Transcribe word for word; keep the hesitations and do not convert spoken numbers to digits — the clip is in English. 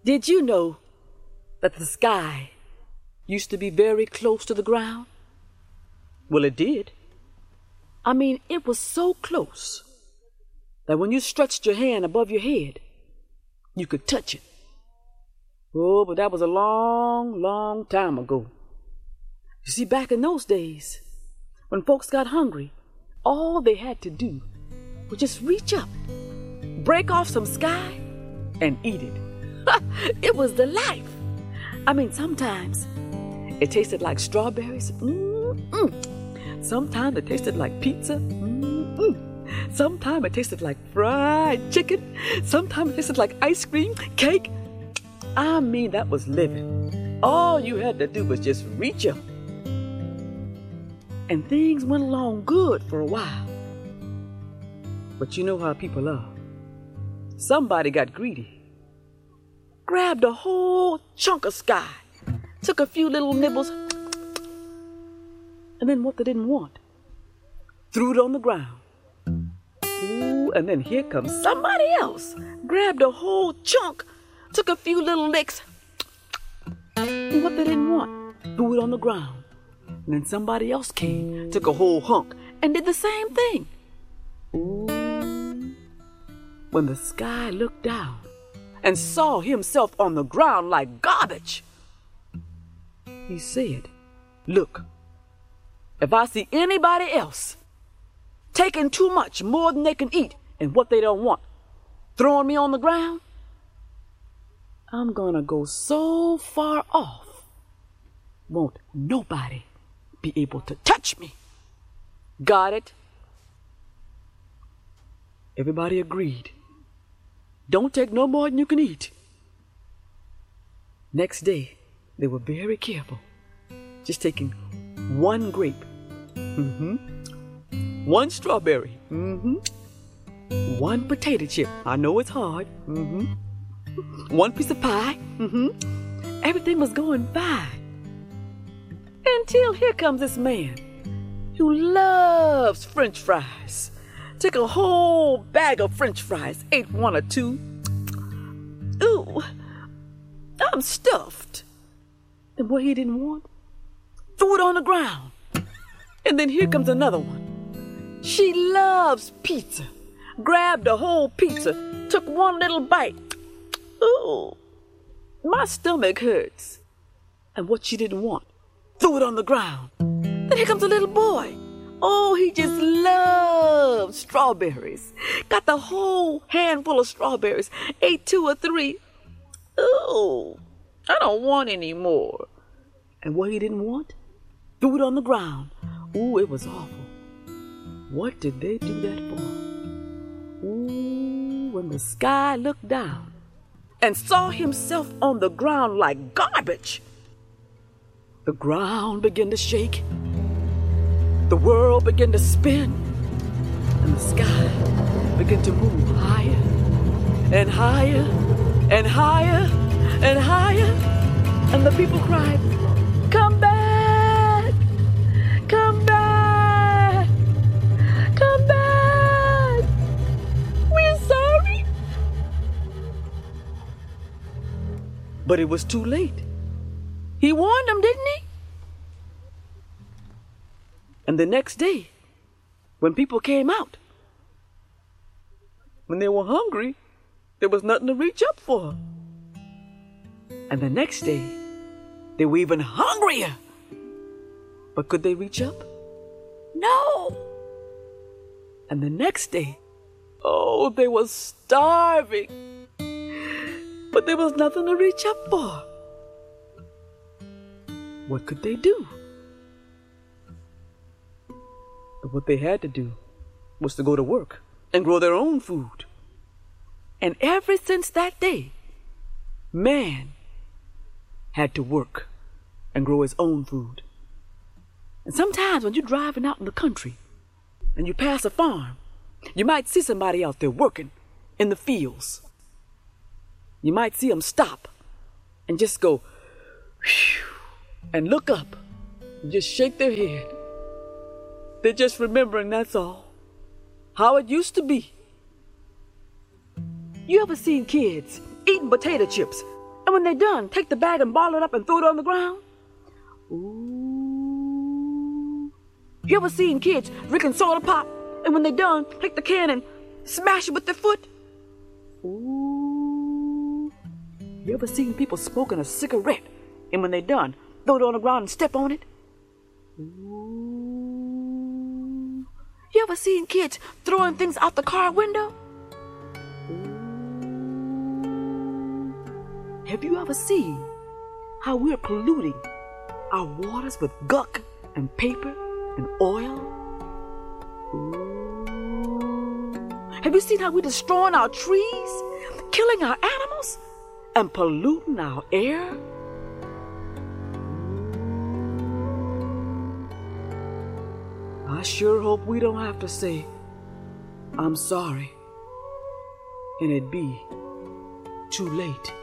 Did you know that the sky used to be very close to the ground? Well, it did. I mean, it was so close that when you stretched your hand above your head, you could touch it. Oh, but that was a long, long time ago. You see, back in those days, when folks got hungry, all they had to do was just reach up, break off some sky, and eat it. It was the life. I mean, sometimes it tasted like strawberries. Mm-mm. Sometimes it tasted like pizza. Mm-mm. Sometimes it tasted like fried chicken. Sometimes it tasted like ice cream, cake. I mean, that was living. All you had to do was just reach up. And things went along good for a while. But you know how people are. Somebody got greedy, grabbed a whole chunk of sky, took a few little nibbles, and then what they didn't want, threw it on the ground. Ooh, and then here comes somebody else, grabbed a whole chunk, took a few little licks, and what they didn't want, threw it on the ground. And then somebody else came, took a whole hunk, and did the same thing. Ooh. When the sky looked down and saw himself on the ground like garbage, he said, "Look, if I see anybody else taking too much, more than they can eat, and what they don't want, throwing me on the ground, I'm gonna go so far off, won't nobody be able to touch me." Got it? Everybody agreed. Don't take no more than you can eat. Next day, they were very careful, just taking one grape, mm-hmm, one strawberry, mm-hmm, one potato chip. I know it's hard, mm-hmm, one piece of pie, mm-hmm. Everything was going fine. Until here comes this man who loves French fries. Took a whole bag of French fries, ate one or two. Ooh, I'm stuffed. And what he didn't want, threw it on the ground. And then here comes another one. She loves pizza. Grabbed a whole pizza, took one little bite. Ooh, my stomach hurts. And what she didn't want, threw it on the ground. Then here comes a little boy. Oh, he just loves strawberries. Got the whole handful of strawberries. Ate two or three. Ooh, I don't want any more. And what he didn't want, threw it on the ground. Ooh, it was awful. What did they do that for? Ooh, when the sky looked down and saw himself on the ground like garbage, the ground began to shake. The world began to spin, and the sky began to move higher and higher and higher and higher. And the people cried, "Come back! Come back! Come back! We're sorry!" But it was too late. He warned them, didn't he? And the next day, when people came out, when they were hungry, there was nothing to reach up for. And the next day, they were even hungrier. But could they reach up? No. And the next day, oh, they were starving. But there was nothing to reach up for. What could they do? But what they had to do was to go to work and grow their own food. And ever since that day, man had to work and grow his own food. And sometimes when you're driving out in the country and you pass a farm, you might see somebody out there working in the fields. You might see them stop and just go, whew, and look up and just shake their head. They're just remembering, that's all, how it used to be. You ever seen kids eating potato chips And when they're done, take the bag and ball it up and throw it on the ground? Ooh. You ever seen kids drinking soda pop, and when they're done, take the can and smash it with their foot? Ooh. You ever seen people smoking a cigarette, and when they're done, throw it on the ground and step on it? Ooh. You ever seen kids throwing things out the car window? Ooh. Have you ever seen how we're polluting our waters with gunk and paper and oil? Ooh. Have you seen how we're destroying our trees, killing our animals, and polluting our air? I sure hope we don't have to say, I'm sorry, and it be too late.